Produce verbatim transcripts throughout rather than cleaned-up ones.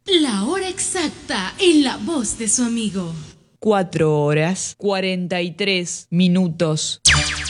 La hora exacta en la voz de su amigo. Cuatro horas, cuarenta y tres minutos.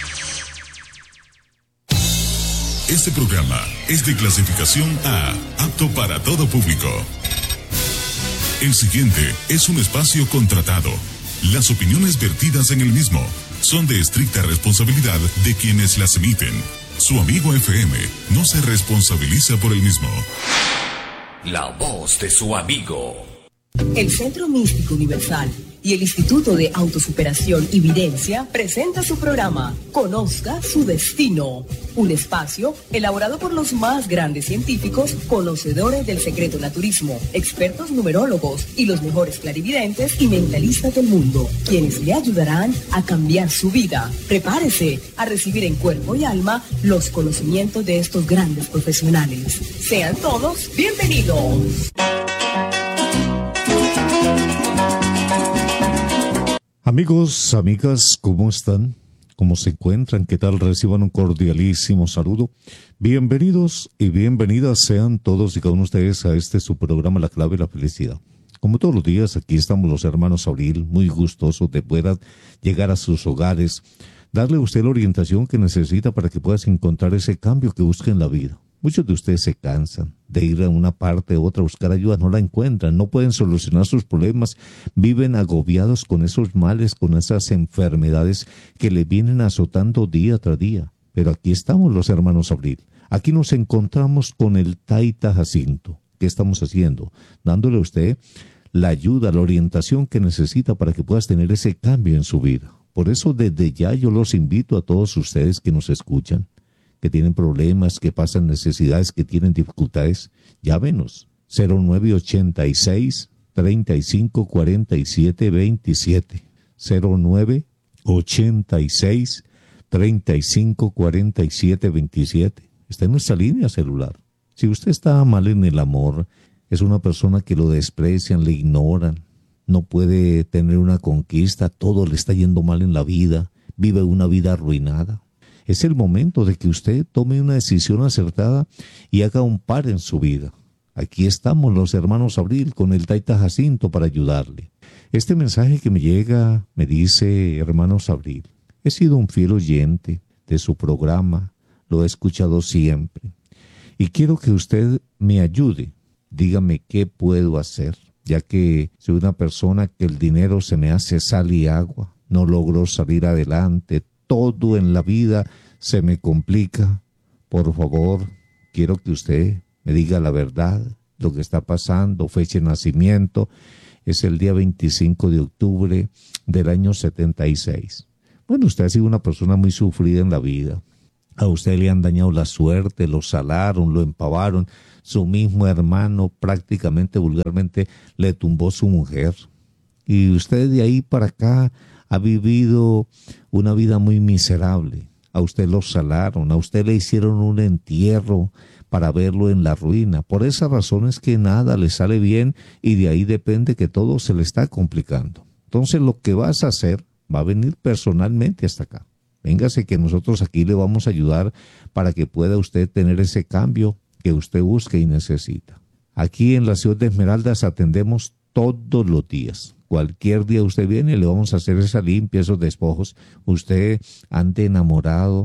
Este programa es de clasificación A, apto para todo público. El siguiente es un espacio contratado. Las opiniones vertidas en el mismo son de estricta responsabilidad de quienes las emiten. Su amigo F M no se responsabiliza por el mismo. La voz de su amigo. El Centro Místico Universal y el Instituto de Autosuperación y Videncia presenta su programa Conozca su Destino, un espacio elaborado por los más grandes científicos, conocedores del secreto naturismo, expertos numerólogos y los mejores clarividentes y mentalistas del mundo, quienes le ayudarán a cambiar su vida. Prepárese a recibir en cuerpo y alma los conocimientos de estos grandes profesionales. Sean todos bienvenidos. Amigos, amigas, ¿cómo están? ¿Cómo se encuentran? ¿Qué tal? Reciban un cordialísimo saludo. Bienvenidos y bienvenidas sean todos y cada uno de ustedes a este su programa La Clave de la Felicidad. Como todos los días, aquí estamos los hermanos Abril, muy gustosos de poder llegar a sus hogares, darle a usted la orientación que necesita para que puedas encontrar ese cambio que busca en la vida. Muchos de ustedes se cansan de ir a una parte u otra a buscar ayuda, no la encuentran, no pueden solucionar sus problemas, viven agobiados con esos males, con esas enfermedades que le vienen azotando día tras día. Pero aquí estamos los hermanos Abril, aquí nos encontramos con el Taita Jacinto. ¿Qué estamos haciendo? Dándole a usted la ayuda, la orientación que necesita para que puedas tener ese cambio en su vida. Por eso desde ya yo los invito a todos ustedes que nos escuchan, que tienen problemas, que pasan necesidades, que tienen dificultades, llámenos. cero nueve ochenta y seis, treinta y cinco, cuarenta y siete, veintisiete. cero nueve ochenta y seis, treinta y cinco, cuarenta y siete, veintisiete. Está en nuestra línea celular. Si usted está mal en el amor, es una persona que lo desprecian, le ignoran, no puede tener una conquista, todo le está yendo mal en la vida, vive una vida arruinada. Es el momento de que usted tome una decisión acertada y haga un par en su vida. Aquí estamos los hermanos Abril con el Taita Jacinto para ayudarle. Este mensaje que me llega me dice, hermanos Abril, he sido un fiel oyente de su programa, lo he escuchado siempre. Y quiero que usted me ayude, dígame qué puedo hacer, ya que soy una persona que el dinero se me hace sal y agua, no logro salir adelante, todo en la vida se me complica. Por favor, quiero que usted me diga la verdad, lo que está pasando, fecha de nacimiento. Es el día veinticinco de octubre del año setenta y seis. Bueno, usted ha sido una persona muy sufrida en la vida. A usted le han dañado la suerte, lo salaron, lo empavaron. Su mismo hermano prácticamente, vulgarmente, le tumbó su mujer. Y usted de ahí para acá ha vivido una vida muy miserable. A usted lo salaron, a usted le hicieron un entierro para verlo en la ruina. Por esa razón es que nada le sale bien y de ahí depende que todo se le está complicando. Entonces lo que vas a hacer va a venir personalmente hasta acá. Véngase que nosotros aquí le vamos a ayudar para que pueda usted tener ese cambio que usted busca y necesita. Aquí en la ciudad de Esmeraldas atendemos todos los días. Cualquier día usted viene y le vamos a hacer esa limpia, esos despojos. Usted ande enamorado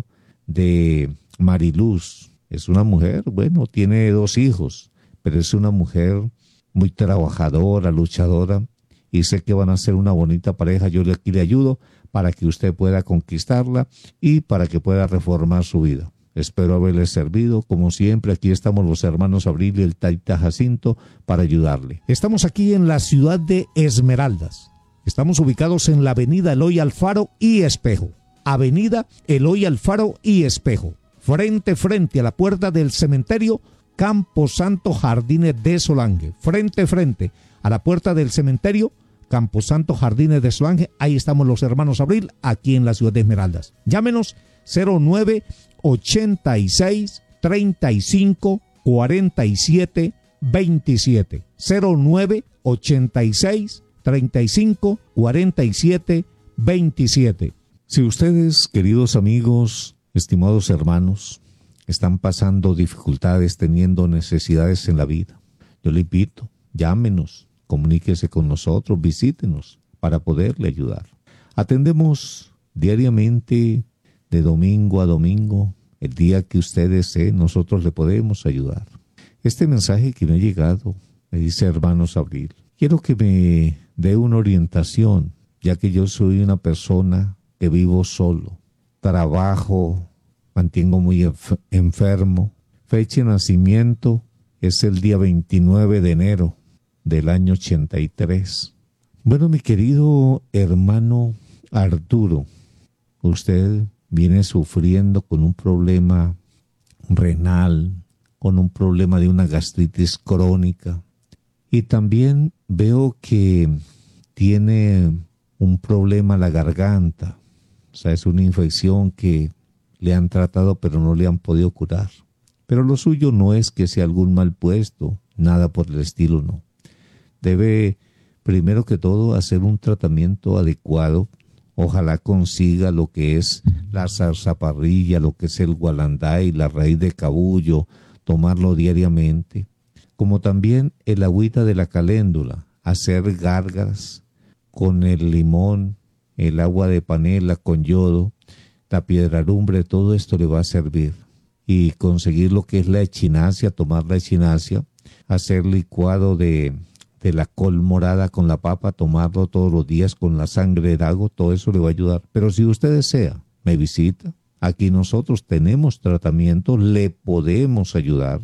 de Mariluz. Es una mujer, bueno, tiene dos hijos, pero es una mujer muy trabajadora, luchadora. Y sé que van a ser una bonita pareja. Yo aquí le ayudo para que usted pueda conquistarla y para que pueda reformar su vida. Espero haberle servido. Como siempre, aquí estamos los hermanos Abril y el Taita Jacinto para ayudarle. Estamos aquí en la ciudad de Esmeraldas. Estamos ubicados en la avenida Eloy Alfaro y Espejo. Avenida Eloy Alfaro y Espejo. Frente, frente a la puerta del cementerio Camposanto Jardines de Solange. Frente, frente a la puerta del cementerio Camposanto Jardines de Solange. Ahí estamos los hermanos Abril, aquí en la ciudad de Esmeraldas. Llámenos cero nueve ochenta y seis, treinta y cinco, cuarenta y siete, veintisiete. cero nueve ochenta y seis, treinta y cinco, cuarenta y siete, veintisiete. Si ustedes, queridos amigos, estimados hermanos, están pasando dificultades, teniendo necesidades en la vida, yo le invito, llámenos, comuníquese con nosotros, visítenos para poderle ayudar. Atendemos diariamente de domingo a domingo. El día que usted desee, nosotros le podemos ayudar. Este mensaje que me ha llegado, me dice hermanos Abril, quiero que me dé una orientación, ya que yo soy una persona que vivo solo, trabajo, mantengo muy enf- enfermo. Fecha de nacimiento es el día veintinueve de enero del año ochenta y tres. Bueno, mi querido hermano Arturo, usted viene sufriendo con un problema renal, con un problema de una gastritis crónica, y también veo que tiene un problema en la garganta. O sea, es una infección que le han tratado pero no le han podido curar. Pero lo suyo no es que sea algún mal puesto, nada por el estilo, no. Debe, primero que todo, hacer un tratamiento adecuado. Ojalá consiga lo que es la zarzaparrilla, lo que es el gualanday, la raíz de cabullo, tomarlo diariamente. Como también el agüita de la caléndula, hacer gárgaras con el limón, el agua de panela con yodo, la piedralumbre, todo esto le va a servir. Y conseguir lo que es la echinacia, tomar la echinacia, hacer licuado de, de la col morada con la papa, tomarlo todos los días con la sangre de ago, todo eso le va a ayudar. Pero si usted desea, me visita. Aquí nosotros tenemos tratamiento, le podemos ayudar.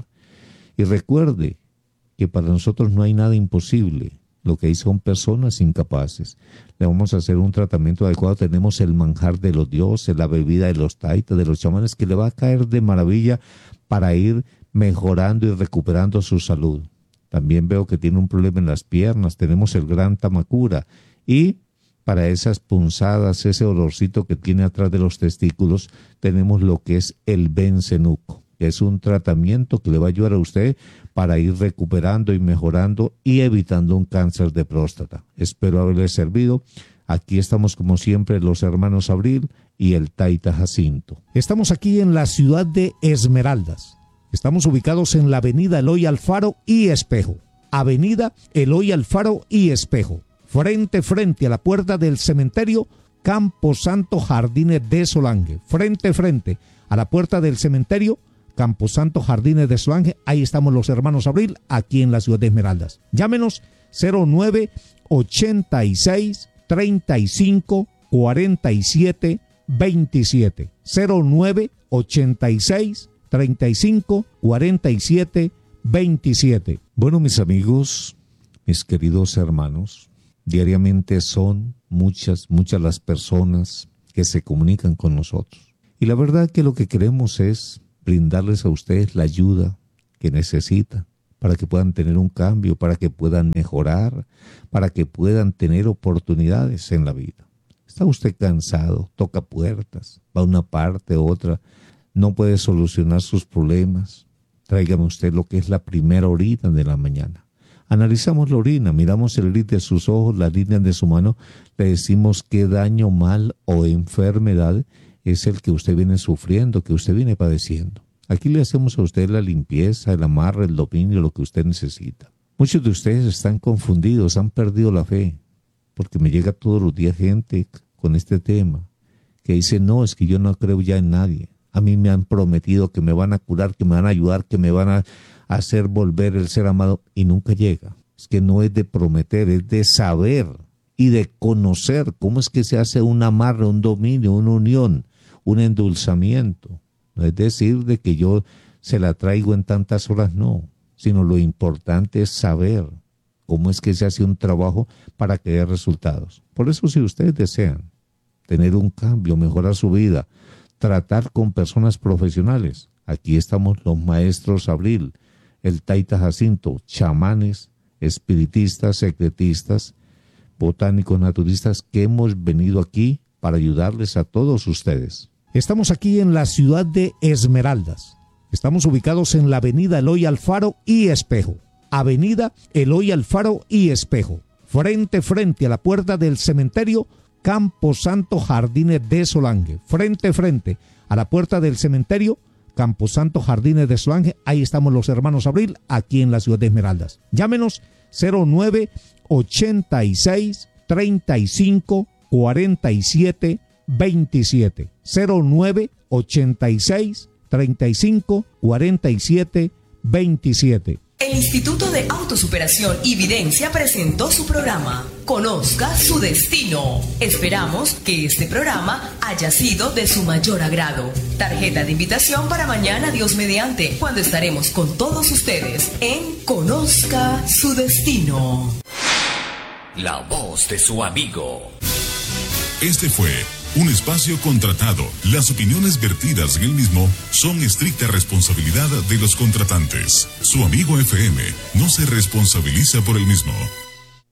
Y recuerde que para nosotros no hay nada imposible. Lo que hay son personas incapaces. Le vamos a hacer un tratamiento adecuado. Tenemos el manjar de los dioses, la bebida de los taitas, de los chamanes, que le va a caer de maravilla para ir mejorando y recuperando su salud. También veo que tiene un problema en las piernas. Tenemos el gran tamacura. Y para esas punzadas, ese olorcito que tiene atrás de los testículos, tenemos lo que es el bencenuco. Es un tratamiento que le va a ayudar a usted para ir recuperando y mejorando y evitando un cáncer de próstata. Espero haberle servido. Aquí estamos como siempre los hermanos Abril y el Taita Jacinto. Estamos aquí en la ciudad de Esmeraldas. Estamos ubicados en la avenida Eloy Alfaro y Espejo. Avenida Eloy Alfaro y Espejo. Frente, frente a la puerta del cementerio Camposanto Jardines de Solange. Frente, frente a la puerta del cementerio Camposanto Jardines de Solange. Ahí estamos los hermanos Abril, aquí en la ciudad de Esmeraldas. Llámenos cero nueve ochenta y seis treinta y cinco cuarenta y siete veintisiete. cero nueve ochenta y seis treinta y cinco cuarenta y siete veintisiete. Bueno, mis amigos, mis queridos hermanos, diariamente son muchas, muchas las personas que se comunican con nosotros. Y la verdad que lo que queremos es brindarles a ustedes la ayuda que necesitan para que puedan tener un cambio, para que puedan mejorar, para que puedan tener oportunidades en la vida. Está usted cansado, toca puertas, va a una parte, a otra, no puede solucionar sus problemas. Tráigame usted lo que es la primera orina de la mañana. Analizamos la orina, miramos el iris de sus ojos, la línea de su mano, le decimos qué daño, mal o enfermedad es el que usted viene sufriendo, que usted viene padeciendo. Aquí le hacemos a usted la limpieza, el amarre, el dominio, lo que usted necesita. Muchos de ustedes están confundidos, han perdido la fe, porque me llega todos los días gente con este tema, que dice, no, es que yo no creo ya en nadie. A mí me han prometido que me van a curar, que me van a ayudar, que me van a hacer volver el ser amado, y nunca llega. Es que no es de prometer, es de saber y de conocer cómo es que se hace un amarre, un dominio, una unión, un endulzamiento. No es decir de que yo se la traigo en tantas horas, no, sino lo importante es saber cómo es que se hace un trabajo para que dé resultados. Por eso, si ustedes desean tener un cambio, mejorar su vida, tratar con personas profesionales, aquí estamos los maestros Abril, el Taita Jacinto, chamanes, espiritistas, secretistas, botánicos, naturistas, que hemos venido aquí para ayudarles a todos ustedes. Estamos aquí en la ciudad de Esmeraldas. Estamos ubicados en la avenida Eloy Alfaro y Espejo. Avenida Eloy Alfaro y Espejo. Frente, frente a la puerta del cementerio Camposanto Jardines de Solange. Frente, frente a la puerta del cementerio Camposanto, Jardines de Solange. Ahí estamos los hermanos Abril, aquí en la ciudad de Esmeraldas. Llámenos cero nueve ochenta y seis, treinta y cinco, cuarenta y siete, veintisiete. cero nueve ochenta y seis, treinta y cinco, cuarenta y siete, veintisiete. El Instituto de Autosuperación y Videncia presentó su programa Conozca su Destino. Esperamos que este programa haya sido de su mayor agrado. Tarjeta de invitación para mañana, Dios mediante, cuando estaremos con todos ustedes en Conozca su Destino. La voz de su amigo. Este fue un espacio contratado. Las opiniones vertidas en el mismo son estricta responsabilidad de los contratantes. Su amigo F M no se responsabiliza por el mismo.